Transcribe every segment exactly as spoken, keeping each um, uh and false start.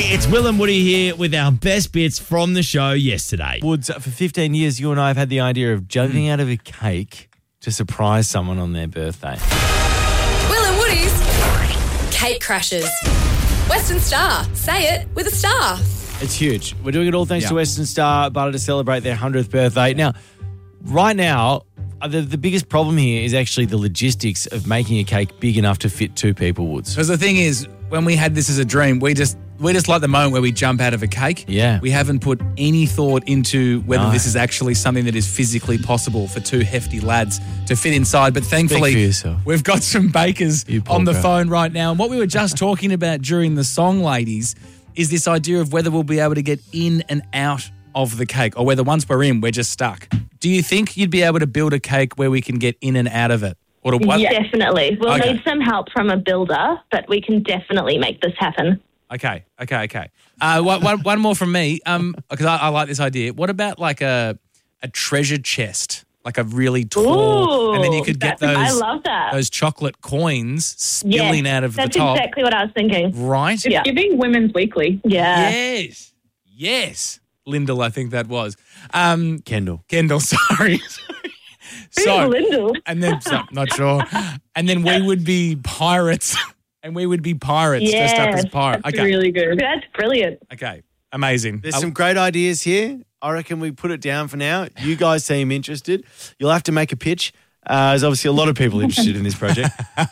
It's Will and Woody here with our best bits from the show yesterday. Woods, for fifteen years, you and I have had the idea of juggling out of a cake to surprise someone on their birthday. Will and Woody's Cake Crashes. Western Star. Say it with a star. It's huge. We're doing it all thanks Yeah. to Western Star Butter to celebrate their one hundredth birthday. Now, right now, uh, the, the biggest problem here is actually the logistics of making a cake big enough to fit two people, Woods. Because the thing is, when we had this as a dream, we just we just like the moment where we jump out of a cake. Yeah. We haven't put any thought into whether No. this is actually something that is physically possible for two hefty lads to fit inside. But thankfully, for yourself. we've got some bakers You poor on the guy. phone right now. And what we were just talking about during the song, ladies, is this idea of whether we'll be able to get in and out of the cake, or whether once we're in, we're just stuck. Do you think you'd be able to build a cake where we can get in and out of it? Or to what? Definitely. We'll Okay. need some help from a builder, but we can definitely make this happen. Okay, okay, okay. Uh, one, one, one more from me, um, because I, I like this idea. What about like a a treasure chest, like a really tall, Ooh, and then you could get those that's- I love that. those chocolate coins spilling Yes, out of the that's top, exactly what I was thinking. right? Yeah. Giving Women's Weekly. Yeah. Yes, yes, Lyndall, I think that was um, Kendall. Kendall. Sorry, Who's so Lyndall? and then so, not sure, and then we would be pirates, and we would be pirates dressed up as Yes, pirates. That's Okay, really good. That's brilliant. okay, amazing. There's Uh, some great ideas here. I reckon we put it down for now. You guys seem interested. You'll have to make a pitch. Uh, there's obviously a lot of people interested in this project.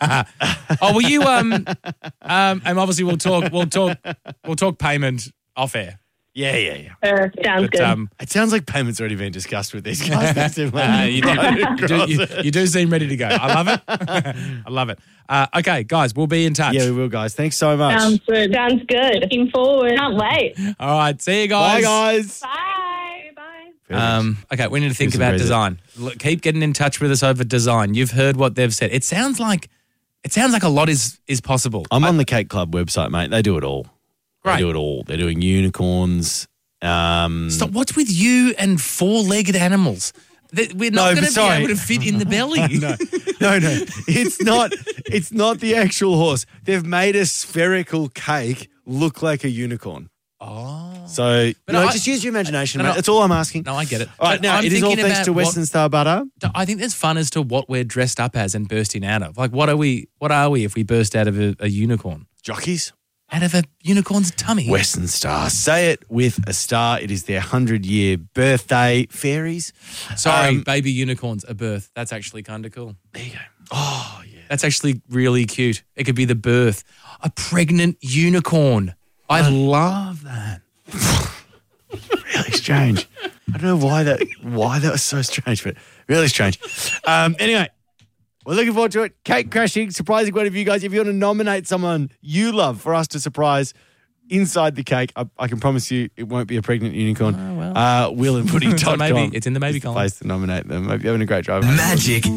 Oh, will you? Um, um, and obviously we'll talk. We'll talk. We'll talk payment off air. Yeah, yeah, yeah. Uh, sounds But good. um, It sounds like payment's already been discussed with these guys. They seem like uh, you, do, right you, do, across you, it. you do seem ready to go. I love it. I love it. Uh, okay, guys, we'll be in touch. Yeah, we will, guys. Thanks so much. Sounds good. Sounds good. Looking forward. Can't wait. All right, see you Bye, guys. guys. Bye. Bye. Um, okay, we need to think Who's the about president? design. Look, keep getting in touch with us over design. You've heard what they've said. It sounds like it sounds like a lot is is possible. I'm on the Cake Club website, mate. They do it all. Great. They do it all. They're doing unicorns. Um, Stop. What's with you and four-legged animals? That we're No, not but going to be sorry. able to fit in the belly. no, no, no. It's not. It's not the actual horse. They've made a spherical cake look like a unicorn. Oh. So, But no, I- just use your imagination, No, mate. no. That's all I'm asking. No, I get it. All right, But now I'm it is all thinking thanks about to what- Western Star Butter. I think there's fun as to what we're dressed up as and bursting out of. Like, what are we? What are we if we burst out of a, a unicorn? Jockeys. Out of a unicorn's tummy? Western Star. Say it with a star. It is their hundred-year birthday. Fairies. Sorry, Um, baby unicorns, a birth. That's actually kind of cool. There you go. Oh, yeah. That's actually really cute. It could be the birth. A pregnant unicorn. I love that. Really strange. I don't know why that why that was so strange, but really strange. Um, anyway, we're looking forward to it. Cake crashing, surprising one of you guys. If you want to nominate someone you love for us to surprise inside the cake, I, I can promise you it won't be a pregnant unicorn. Oh, well. Uh, Will and Woody dot com So maybe it's in the maybe is the column. place to nominate them. Hope you're having a great drive. Magic